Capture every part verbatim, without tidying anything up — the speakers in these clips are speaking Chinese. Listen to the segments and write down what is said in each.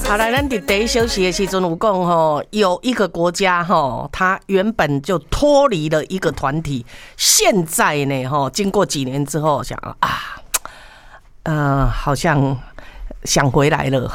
好来，咱伫第一休息的时阵有讲吼，有一个国家吼，它原本就脱离了一个团体，现在呢吼，经过几年之后想啊，呃，好像想回来了，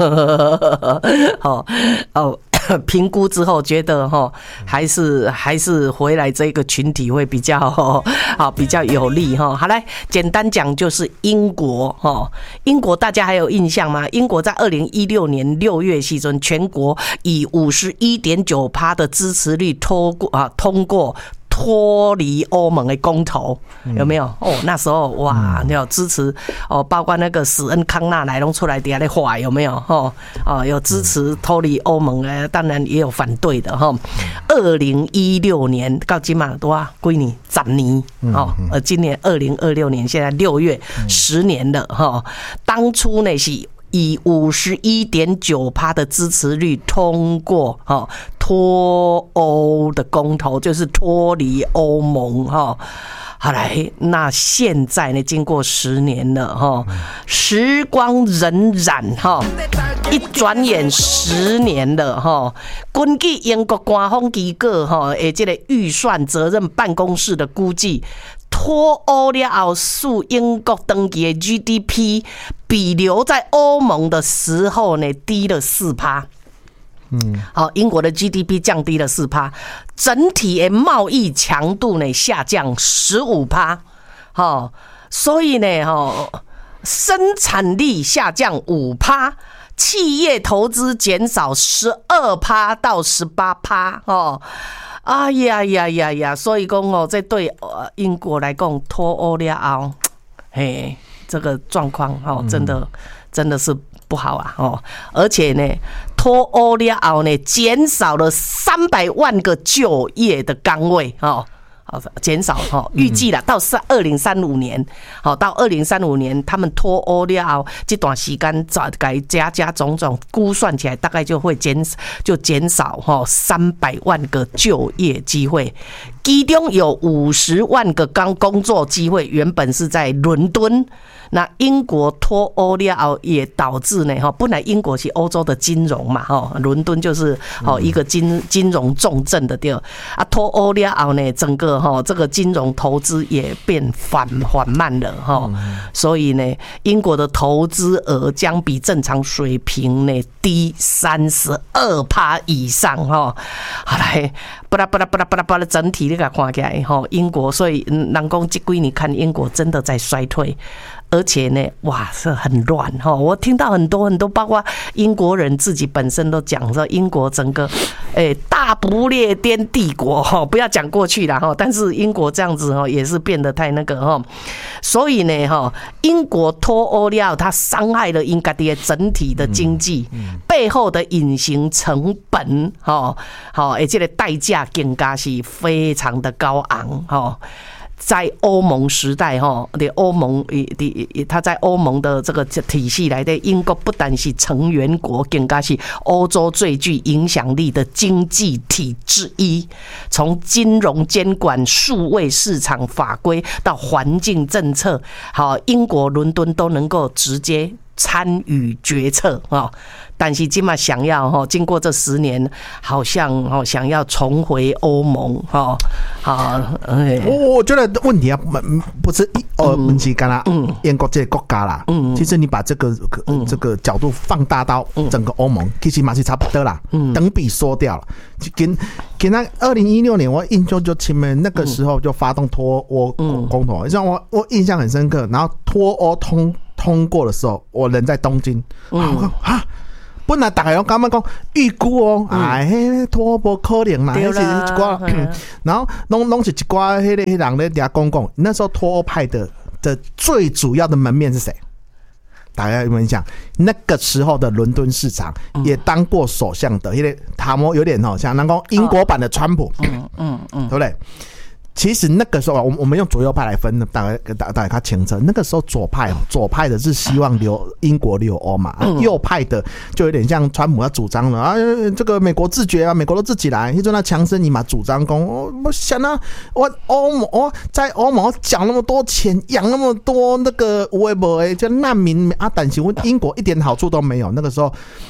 哦哦。评估之后觉得哈，还是还是回来这个群体会比较好，比较有利哈。好来，简单讲就是英国哈，英国大家还有印象吗？英国在二零一六年六月时阵，全国以五十一点九趴的支持率通过啊通过。脱离欧盟的公投有没有？哦，那时候哇，你要支持哦，包括那个史恩康纳来拢出来底下咧话有没有？哦哦，有支持脱离欧盟的，当然也有反对的哈。二零一六年到今嘛多啊，几年？十年哦，呃，今年二零二六年，现在六月，十年了哈。当初呢是以五十一点九趴的支持率通过哈。脱欧的公投就是脱离欧盟哈，好来，那现在呢？经过十年了哈，时光荏苒哈，一转眼十年了哈。根据英国官方机构哈，诶，这个预算责任办公室的估计，脱欧了后，使英国登记的 G D P 比留在欧盟的时候呢低了四趴。嗯，好，英国的 G D P 降低了四趴，整体的贸易强度呢下降十五趴，好，所以呢，哈，生产力下降五趴，企业投资减少十二趴到十八趴，哦，哎呀呀呀呀，所以讲哦，这对英国来讲脱欧了后，嘿，这个状况哦，真的真的是不好啊，哦，而且呢。脱欧了后呢，减少了三百万个就业的岗位，哦，好，减少哈，预计了到二零三五年，好，到二零三五年，他们脱欧了后，这段时间再改加加种种估算起来，大概就会减就减少哈三百万个就业机会，其中有五十万个刚工作机会原本是在伦敦。那英国脱欧了后也导致呢，本来英国是欧洲的金融嘛，伦敦就是一个金金融重镇的地儿啊，脱欧了后呢，整个这个金融投资也变缓缓慢了，所以呢，英国的投资额将比正常水平呢低三十二趴以上，好来，巴拉巴拉巴拉巴拉巴拉，整体你给看起来，英国，所以人讲这几年看英国真的在衰退。而且呢，哇，是很乱哈！我听到很多很多，包括英国人自己本身都讲说，英国整个诶、欸、大不列颠帝国哈，不要讲过去了哈，但是英国这样子哈也是变得太那个哈，所以呢哈，英国脱欧了，它伤害了英国的整体的经济，背后的隐形成本哈，好，而且的代价更加是非常的高昂哈。在欧盟时代，哈，的欧盟，它在欧盟的这个体系来的，英国不但是成员国，更加是欧洲最具影响力的经济体之一。从金融监管、数位市场法规到环境政策，好，英国伦敦都能够直接参与决策啊。但是今嘛想要哈，经过这十年，好像哈想要重回欧盟哈，好， 我我觉得问题啊，不是一哦，不是干啦，英国这个国家啦，其实你把这个这个角度放大到整个欧盟，其实嘛是差不多啦，等比缩掉了。跟跟那二零一六年，我印象就前面那个时候就发动脱欧公投，让我我印象很深刻。然后脱欧通通过的时候，我人在东京，我讲啊。本来大家拢感觉讲预估哦，哎，脱欧不可能啦，那是一挂，然后拢拢是一挂迄个迄人咧嗲公共。那时候脱欧派的的最主要的门面是谁？大家有没有印象？那个时候的伦敦市长也当过首相的，因为他们有点哦像那个英国版的川普，嗯嗯嗯，对不对？其实那个时候，我我们用左右派来分，大概大大概他前程。那个时候左派，左派的是希望留英国留欧嘛，右派的就有点像川普要主张了啊，这个美国自决啊，美国都自己来。那阵那强生你嘛主张讲，我想啊，我欧盟我在欧盟缴那么多钱，养那么多那个有的没的，就难民啊，但是我英国一点好处都没有。那个时候。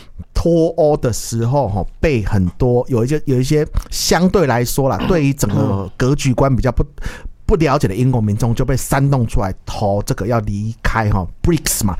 脱欧的时候哈，被很多有一些有一些相对来说啦，对于整个格局观比较不不了解的英国民众就被煽动出来投这个要离开哈 B R I C S 嘛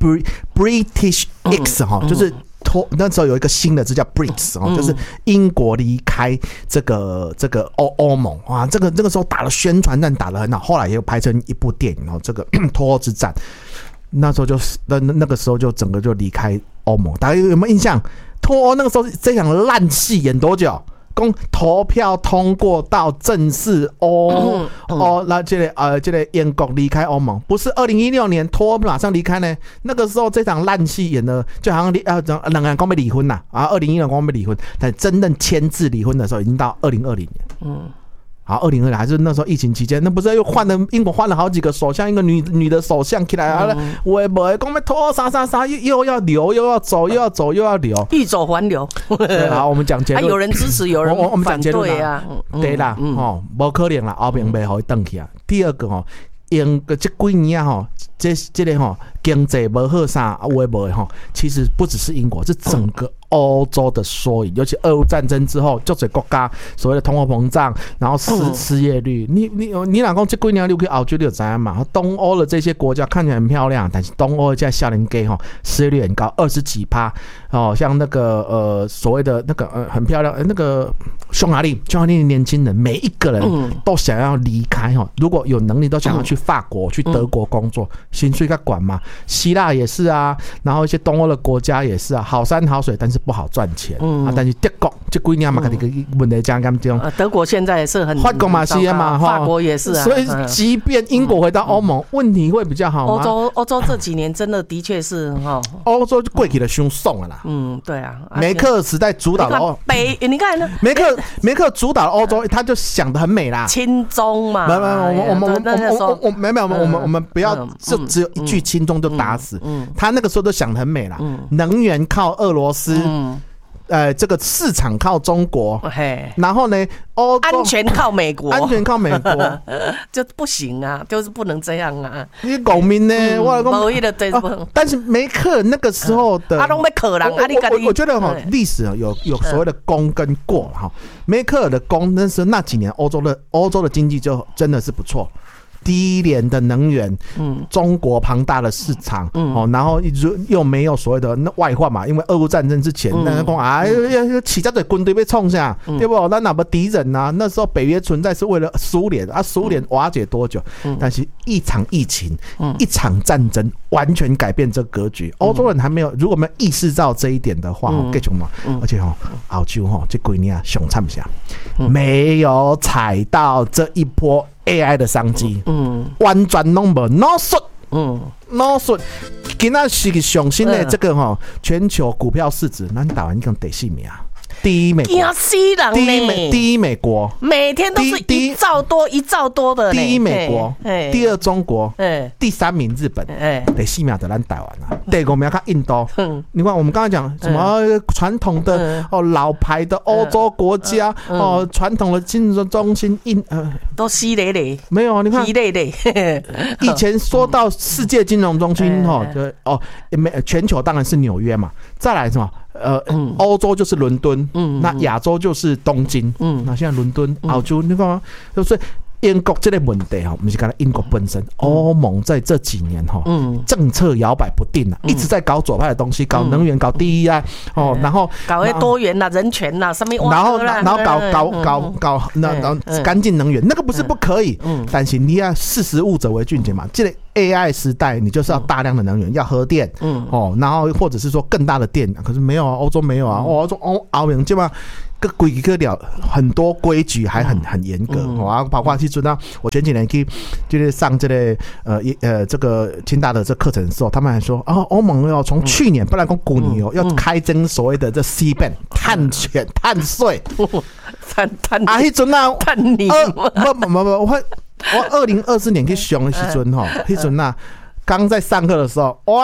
，British X 哈，就是脱那时候有一个新的字叫 B R I C S 哈，就是英国离开这个这个欧欧盟啊，这个这个时候打了宣传战打得很好，后来也有拍成一部电影哦，这个脱欧之战。那时候就那那个时候就整个就离开欧盟，大家有没有印象？脱欧那个时候这场烂戏演多久？公投票通过到正式欧欧，那这个呃这个英国离开欧盟，不是二零一六年脱欧马上离开呢？那个时候这场烂戏演的就好像呃两个人刚被离婚呐啊，二零一六年刚被离婚，但真正签字离婚的时候已经到二零二零年。嗯。好，二零二零还是那时候疫情期间，那不是又换了英国换了好几个首相，一个女女的首相起来啊，我也不会讲要拖啥啥啥，又要留又要走，又要走又要留， 欲走还留。 对，好，我们讲结论， 啊，有人支持，有人我们讲结论啊， 对啦，哦，不可能啦，后面没好登去啊。第二个哦，英个这几年哈，这这个哈经济不好啥，我也不会哈，其实不只是英国，是整个欧洲的缩影，尤其俄乌战争之后，就这国家所谓的通货膨胀，然后失失业率，你你你哪讲这几年你去澳洲你就知道嘛？东欧的这些国家看起来很漂亮，但是东欧现在少年家哈失业率很高，二十几趴哦，像那个呃所谓的那个呃很漂亮那个匈牙利，匈牙利的年轻人每一个人都想要离开哈，如果有能力都想要去法国、去德国工作，薪水该管嘛？希腊也是啊，然后一些东欧的国家也是啊，好山好水，但是不好赚钱、嗯、啊。但是德国这几年嘛，这个问题这样严重。 德国现在也是很法国嘛是啊嘛， 法国也是啊。 所以即便英国回到欧盟，嗯、问题会比较好吗？ 欧洲欧洲这几年真的的确是哈， 欧洲过去的凶送了啦。 嗯，对啊。 梅克尔时代主导的欧北，你看呢？ 梅克梅克主导的欧洲，他就想得很美啦， 亲中嘛。 没有没有，我们我们我们我没有没有，我们我们不要就只有一句亲中就打死。他那个时候都想得很美啦，能源靠俄罗斯。呃，这个市场靠中国，然后呢，欧安全靠美国， 安全靠美国， 就不行啊，就是不能这样啊。 你狗民呢？嗯、我讲，的对、啊， 但是梅克尔那个时候的， 啊，拢要克人，啊，你我我觉得哈，历史有有所谓的功跟过哈。梅克尔的功，那是那几年欧洲的欧洲的经济就真的是不错。低廉的能源，嗯，中国庞大的市场，嗯，哦，然后又没有所谓的外患嘛，因为俄乌战争之前，那个讲啊，要起家的军队被冲下，嗯、对不？那哪么敌人啊？那时候北约存在是为了苏联啊，苏联瓦解多久？嗯、但是一场疫情，嗯、一场战争，完全改变这个格局。欧、嗯、洲人还没有，如果没有意识到这一点的话，哦、嗯，更嘛，嗯、而且哦，澳洲哈这几年啊，熊惨下，没有踩到这一波。A I 的商机，嗯，完全拢无 no 损，嗯 no 损。今仔是上新的这个哈，全球股票市值，咱台湾已经第四名啊，第一美国，第一美第一美国， 每天都是一兆多一兆多的。 第一美国，第二中国，第三名日本，第四名就咱台湾啊，第五名看印度。你看我们刚才讲什么传统的哦老牌的欧洲国家哦，传统的金融中心印呃都稀累累， 没有你看稀累累。 以前说到世界金融中心哈，就哦全球当然是纽约嘛，再来什么？呃，欧、嗯、洲就是伦敦，嗯，那亚洲就是东京，嗯，那现在伦敦、澳洲，你看嘛，所以英国这个问题哈，我们是讲英国本身，欧、嗯、盟在这几年哈，嗯，政策摇摆不定啊，嗯、一直在搞左派的东西，搞能源，搞第一啊，哦，然后搞些多元啦、人权啦，上面然后然后搞搞搞搞那然后干净能源，那个不是不可以，嗯，但是你要识时务者为俊杰嘛，这个。A I 时代，你就是要大量的能源，要核电，嗯，哦，然后或者是说更大的电，可是没有啊，欧洲没有啊，欧洲欧澳元基本上个规个了很多规矩还很很严格，哦啊，包括去知道我前几年去就是上这类呃呃这个清大的这课程的时候，他们还说啊，欧盟要从去年不然讲古年哦，要开征所谓的这 C ban 碳权碳税， 碳碳啊，迄阵啊， 碳你不不不不我。我二零二四年去上的时阵哈，那阵啊，刚在上课的时候，哇，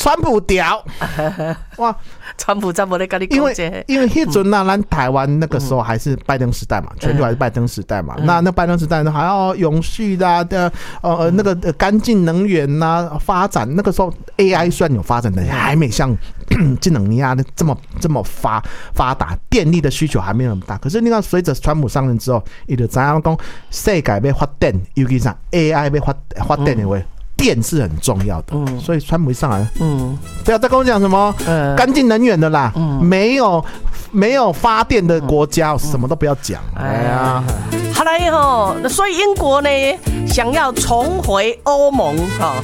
川普屌，哇！ 川普怎么在跟你因为讲这？ 因为迄阵那咱台湾那个时候还是拜登时代嘛，全球还是拜登时代嘛。那那拜登时代呢，还要永续的的呃那个干净能源呐发展。那个时候 A I 虽然有发展的，还没像这两年啊这么这么发发达，电力的需求还没那么大。可是你看，随着川普上任之后，伊就知影讲世界要发电，尤其是 A I 要发发电的话。电是很重要的，嗯，所以川普一上来，嗯，不要再跟我讲什么干净能源的啦，嗯，没有没有发电的国家，什么都不要讲，哎呀， 好来吼，所以英国呢想要重回欧盟哈，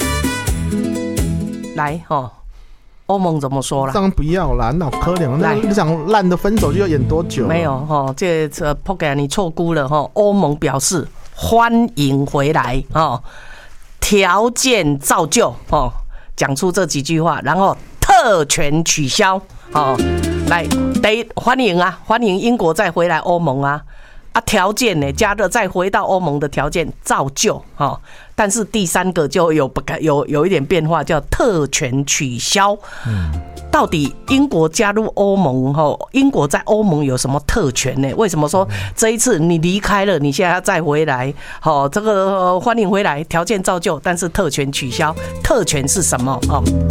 来哈，欧盟怎么说啦？ 当然不要啦，那可怜，那你想烂的分手就要演多久？ 没有哈，这这 Poke 你错估了哈，欧盟表示欢迎回来哈。条件造就哦，讲出这几句话，然后特权取消哦，来，得欢迎啊，欢迎英国再回来欧盟啊啊，条件呢，加热再回到欧盟的条件造就哦，但是第三个就有不有有一点变化，叫特权取消。嗯，到底英国加入欧盟后，英国在欧盟有什么特权呢？为什么说这一次你离开了，你现在要再回来？好，这个欢迎回来，条件造就，但是特权取消，特权是什么？哦。